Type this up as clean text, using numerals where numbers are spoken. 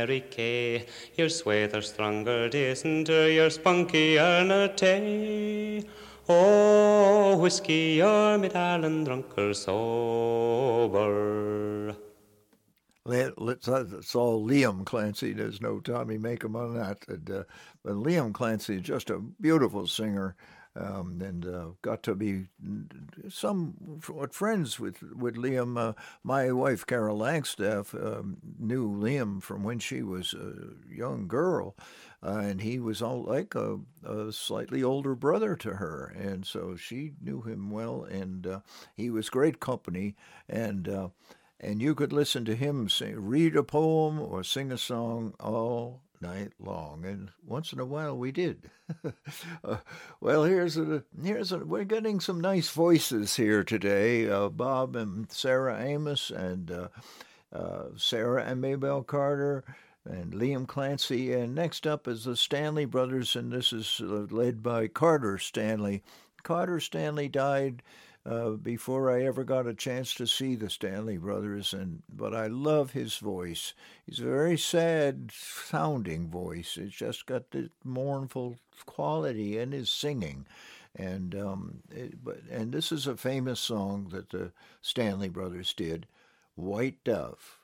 Mary Kay, your swather stronger decenter, your spunkier na tay. Oh, whiskey, you're me darling drunker sober. It's all Liam Clancy. There's no Tommy Makem on that. But Liam Clancy is just a beautiful singer, and got to be somewhat friends with Liam. My wife Carol Langstaff knew Liam from when she was a young girl, and he was all like a slightly older brother to her, and so she knew him well, and he was great company, and you could listen to him read a poem or sing a song all night long, and once in a while we did. uh, well, we're getting some nice voices here today. Bob and Sarah Amos, and Sarah and Maybelle Carter, and Liam Clancy, and next up is the Stanley Brothers, and this is led by Carter Stanley. Carter Stanley died before I ever got a chance to see the Stanley Brothers, but I love his voice. He's a very sad sounding voice. It's just got the mournful quality in his singing, and this is a famous song that the Stanley Brothers did, "White Dove."